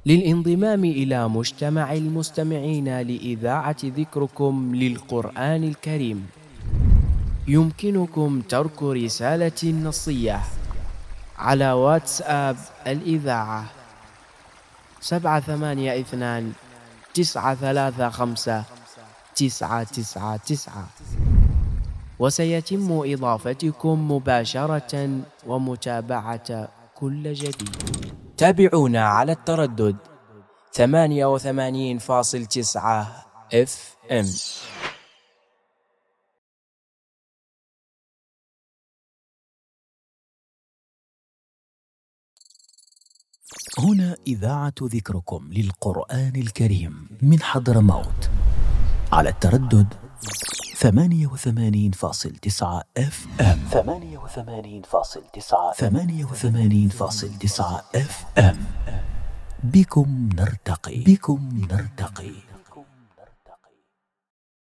للانضمام إلى مجتمع المستمعين لإذاعة ذكركم للقرآن الكريم، يمكنكم ترك رسالة نصية على واتساب الإذاعة 782-935-999، وسيتم إضافتكم مباشرة ومتابعة كل جديد. تابعونا على التردد 88.9 FM. هنا إذاعة ذكركم للقرآن الكريم من حضرموت على التردد 88.9 FM. 88.9 FM. بكم نرتقي.